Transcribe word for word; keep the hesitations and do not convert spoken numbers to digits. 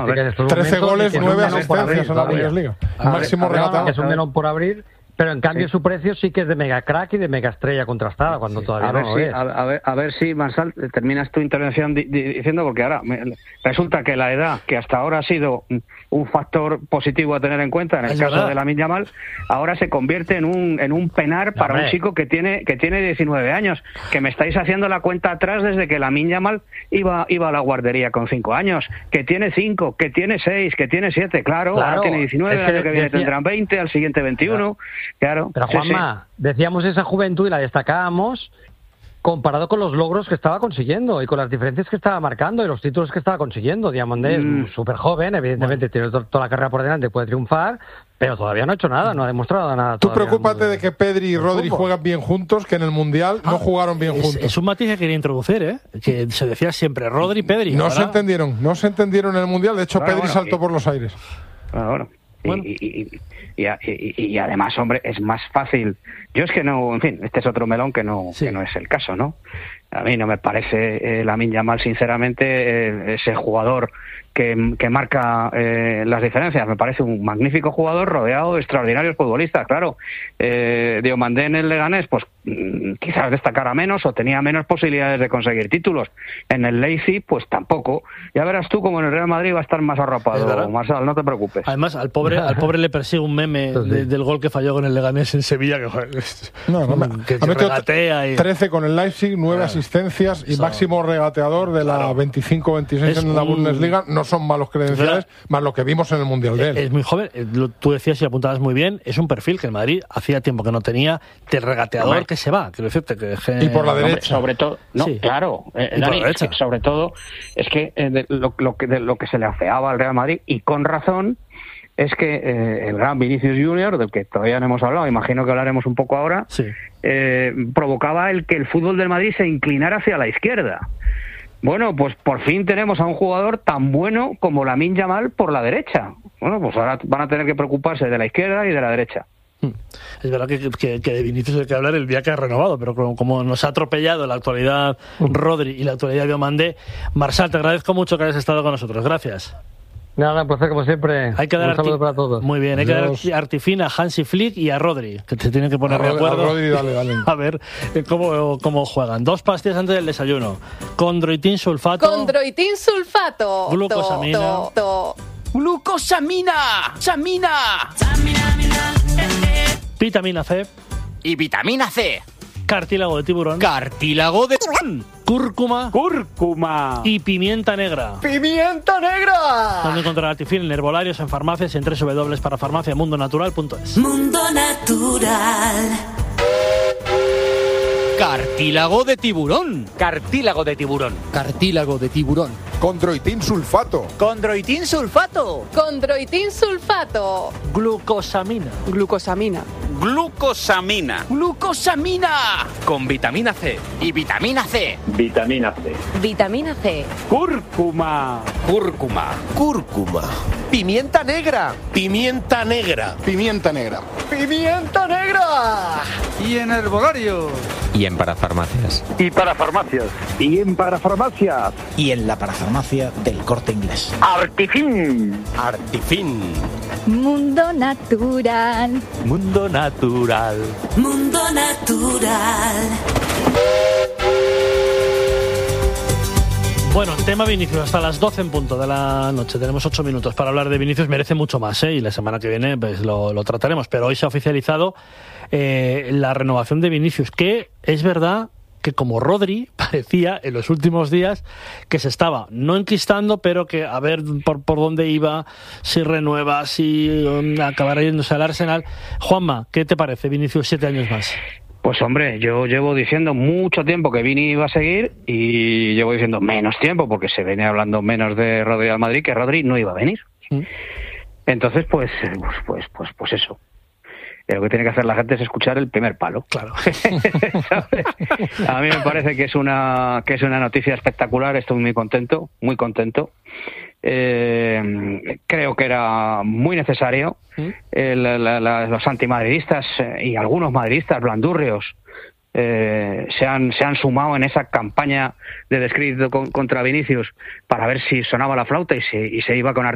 trece goles, nueve asistencias en la Bundesliga. Máximo regatador. Es un melón por abrir. Pero en cambio sí. Su precio sí que es de mega crack y de mega estrella contrastada, cuando sí. todavía a ver no si, es. A, a, ver, a ver si, Marsal, terminas tu intervención di, di, diciendo, porque ahora me, resulta que la edad, que hasta ahora ha sido un factor positivo a tener en cuenta en el es caso verdad. de Lamine Yamal, ahora se convierte en un en un penar para no, un chico que tiene que tiene diecinueve años, que me estáis haciendo la cuenta atrás desde que Lamine Yamal iba, iba a la guardería con cinco años, que tiene cinco, que tiene seis, que tiene siete, claro, claro ahora tiene diecinueve, es que el año que viene decía... tendrán veinte, al siguiente veintiuno, claro. claro Pero Juanma, sí, sí. decíamos esa juventud y la destacábamos comparado con los logros que estaba consiguiendo y con las diferencias que estaba marcando y los títulos que estaba consiguiendo. Diamandé mm. es súper joven, evidentemente bueno. tiene toda la carrera por delante, puede triunfar, pero todavía no ha hecho nada, no ha demostrado nada. Tú preocúpate de que Pedri y Rodri juegan bien juntos, que en el Mundial ah, no jugaron bien es, juntos. Es un matiz que quería introducir, ¿eh? Que se decía siempre Rodri y Pedri. No ahora... se entendieron, no se entendieron en el Mundial, de hecho bueno, Pedri bueno, saltó y... por los aires. Bueno, bueno. Bueno. Y, y, y, y, y además, hombre, es más fácil. Yo es que no, en fin, este es otro melón que no, sí. que no es el caso, ¿no? A mí no me parece eh, Lamine Yamal, sinceramente, eh, ese jugador que, que marca eh, las diferencias. Me parece un magnífico jugador rodeado de extraordinarios futbolistas, claro. Eh, Diomandé en el Leganés, pues quizás destacara menos o tenía menos posibilidades de conseguir títulos. En el Leipzig, pues tampoco. Ya verás tú como en el Real Madrid va a estar más arropado, Marsal, no te preocupes. Además, al pobre al pobre le persigue un meme de, del gol que falló con el Leganés en Sevilla, que, joder, no, no, me, que se regatea y... trece con el Leipzig, nueve ah, asistencias y so. máximo regateador de la claro. veinticinco veintiséis en la un... Bundesliga. No son malos credenciales, claro. más lo que vimos en el Mundial de él. Es muy joven, tú decías y apuntabas muy bien, es un perfil que el Madrid hacía tiempo que no tenía, de regateador Hombre. que se va, quiero decirte que... Y por la derecha. Hombre, sobre todo, no, sí. claro, eh, Dani, es que sobre todo, es que, eh, de, lo, lo que de lo que se le afeaba al Real Madrid, y con razón, es que eh, el gran Vinicius Junior, del que todavía no hemos hablado, imagino que hablaremos un poco ahora, sí. eh, provocaba el que el fútbol del Madrid se inclinara hacia la izquierda. Bueno, pues por fin tenemos a un jugador tan bueno como Lamine Yamal por la derecha. Bueno, pues ahora van a tener que preocuparse de la izquierda y de la derecha. Es verdad que, que, que de Vinicius hay que hablar el día que ha renovado, pero como, como nos ha atropellado la actualidad Rodri y la actualidad Diomandé, Marsal, te agradezco mucho que hayas estado con nosotros. Gracias. Nada, un placer como siempre. Hay que dar un saludo arti- para todos. Muy bien, hay Adiós. que dar artifina a Hansi Flick y a Rodri, que te tienen que poner de acuerdo. A Rodri, dale, dale. A ver cómo, cómo juegan. Dos pastillas antes del desayuno. Condroitin sulfato. Condroitin sulfato. Glucosamina. To, to, to. Glucosamina. Samina. Vitamina C. Y vitamina C. Cartílago de tiburón. Cartílago de tiburón. Cúrcuma. Cúrcuma. Y pimienta negra. ¡Pimienta negra! Donde encontrar Artifin en herbolarios, en farmacias y en doble u doble u doble u para farmacia mundo natural punto es. Mundo Natural. Cartílago de tiburón. Cartílago de tiburón. Cartílago de tiburón. Condroitin sulfato. Condroitin sulfato. Condroitin sulfato. Glucosamina. Glucosamina. Glucosamina. Glucosamina. Con vitamina C. Y vitamina C. Vitamina C. Vitamina C. Cúrcuma. Cúrcuma. Cúrcuma. Pimienta negra. Pimienta negra. Pimienta negra. Pimienta negra. Y en herbolario. Y en parafarmacias. Y para farmacias. Y en parafarmacias. Y en la parafarmacia del Corte Inglés. Artifin. Artifin. Mundo Natural. Mundo Natural. Mundo Natural. Bueno, tema Vinicius, hasta las doce en punto de la noche. Tenemos ocho minutos para hablar de Vinicius. Merece mucho más, ¿eh? Y la semana que viene pues lo, lo trataremos. Pero hoy se ha oficializado eh, la renovación de Vinicius, que es verdad que como Rodri parecía en los últimos días que se estaba no enquistando, pero que a ver por, por dónde iba, si renueva, si um, acabará yéndose al Arsenal. Juanma, ¿qué te parece Vinicius siete años más? Pues hombre, yo llevo diciendo mucho tiempo que Vini iba a seguir y llevo diciendo menos tiempo, porque se viene hablando menos de Rodri al Madrid, que Rodri no iba a venir. ¿Mm? Entonces, pues, pues, pues, pues, pues eso. Lo que tiene que hacer la gente es escuchar el primer palo. Claro. A mí me parece que es una que es una noticia espectacular. Estoy muy contento, muy contento. Eh, creo que era muy necesario. ¿Mm? El, la, la, los antimadridistas y algunos madridistas blandurrios eh, se han se han sumado en esa campaña de descrédito con, contra Vinicius para ver si sonaba la flauta y se, y se iba con